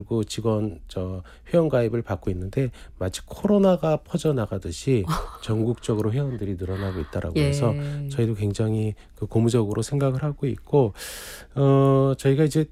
그리고 직원 회원 가입을 받고 있는데 마치 코로나가 퍼져나가듯이 전국적으로 회원들이 늘어나고 있다라고 해서 예. 저희도 굉장히 고무적으로 생각을 하고 있고 저희가 이제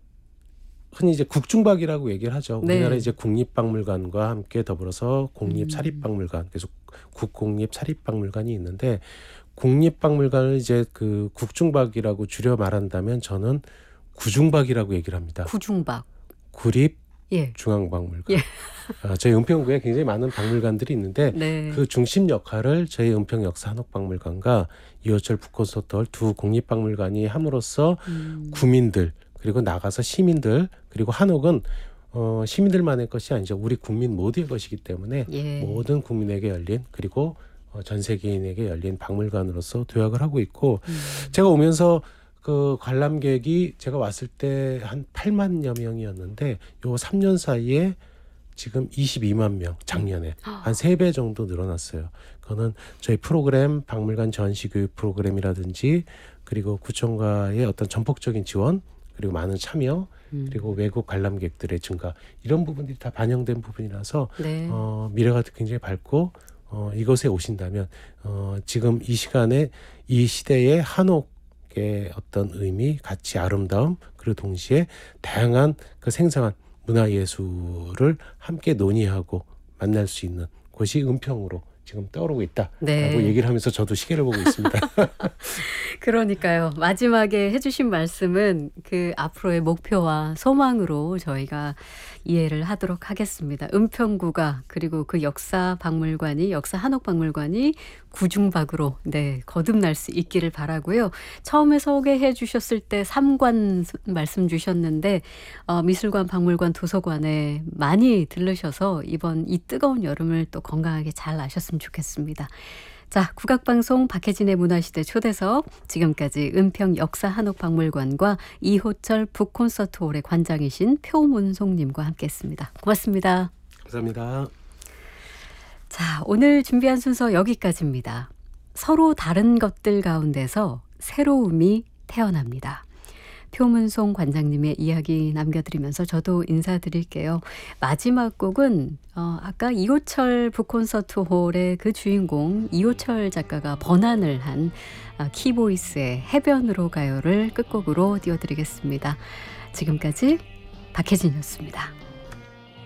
흔히 이제 국중박이라고 얘기를 하죠. 우리나라 네. 이제 국립박물관과 함께 더불어서 음. 국립사립박물관, 그래서 국공립사립박물관이 있는데 국립박물관을 이제 국중박이라고 줄여 말한다면 저는 구중박이라고 얘기를 합니다. 구중박. 예. 구립중앙박물관. 예. 저희 은평구에 굉장히 많은 박물관들이 있는데 네. 그 중심 역할을 저희 은평역사한옥박물관과 이호철 북콘서트홀 두 국립박물관이 함으로써 음. 구민들 그리고 나가서 시민들 그리고 한옥은 시민들만의 것이 아니죠. 우리 국민 모두의 것이기 때문에 예. 모든 국민에게 열린 그리고 전 세계인에게 열린 박물관으로서 도약을 하고 있고 제가 오면서 관람객이 제가 왔을 때 한 8만여 명이었는데 요 3년 사이에 지금 22만 명, 작년에 한 3배 정도 늘어났어요. 그거는 저희 프로그램, 박물관 전시 교육 프로그램이라든지 그리고 구청과의 어떤 전폭적인 지원 그리고 많은 참여 그리고 외국 관람객들의 증가 이런 부분들이 다 반영된 부분이라서 네. 미래가 굉장히 밝고 이곳에 오신다면 지금 이 시간에 이 시대의 한옥의 어떤 의미, 가치, 아름다움 그리고 동시에 다양한 생생한 문화예술을 함께 논의하고 만날 수 있는 곳이 은평으로 지금 떠오르고 있다라고 네. 얘기를 하면서 저도 시계를 보고 있습니다. 그러니까요. 마지막에 해주신 말씀은 앞으로의 목표와 소망으로 저희가 이해를 하도록 하겠습니다. 은평구가 그리고 역사 한옥박물관이 구중박으로 거듭날 수 있기를 바라고요. 처음에 소개해 주셨을 때 3관 말씀 주셨는데 미술관, 박물관, 도서관에 많이 들르셔서 이번 이 뜨거운 여름을 또 건강하게 잘 나셨으면 좋겠습니다. 자, 국악방송 박혜진의 문화시대 초대석 지금까지 은평 역사한옥박물관과 이호철 북콘서트홀의 관장이신 표문송님과 함께했습니다. 고맙습니다. 감사합니다. 자, 오늘 준비한 순서 여기까지입니다. 서로 다른 것들 가운데서 새로움이 태어납니다. 표문송 관장님의 이야기 남겨드리면서 저도 인사드릴게요. 마지막 곡은 아까 이호철 북콘서트홀의 주인공 이호철 작가가 번안을 한 키보이스의 해변으로 가요를 끝곡으로 띄워드리겠습니다. 지금까지 박혜진이었습니다.